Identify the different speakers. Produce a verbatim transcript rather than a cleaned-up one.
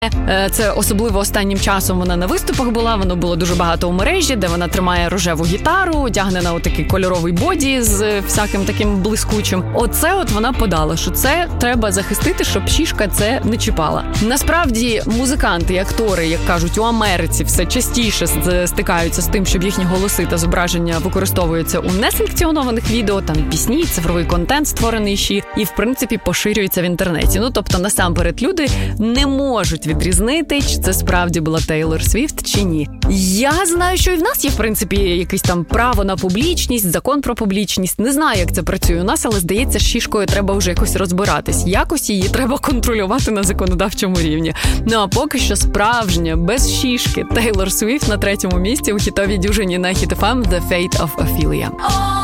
Speaker 1: Це особливо останнім часом вона на виступах була, воно було дуже багато у мережі, де вона тримає рожеву гітару, одягнена у такий кольоровий боді з всяким таким блискучим. Оце от вона подала, що це треба захистити, щоб шишка це не чіпала. Насправді музиканти і актори, як кажуть, у Америці все частіше стикаються з тим, щоб їхні голоси та зображення використовуються у несанкціонованих відео, там пісні, цифровий контент створений ще, і в принципі поширюється в інтернеті. Ну, тобто насамперед люди не можуть відрізнити, чи це справді була Тейлор Свіфт, чи ні. Я знаю, що і в нас є, в принципі, якесь там право на публічність, закон про публічність. Не знаю, як це працює у нас, але, здається, з шишкою треба вже якось розбиратись. Якось її треба контролювати на законодавчому рівні. Ну, а поки що справжня, без шишки, Тейлор Свіфт на третьому місці у хітовій дюжині на Hit еф ем «The Fate of Ophelia».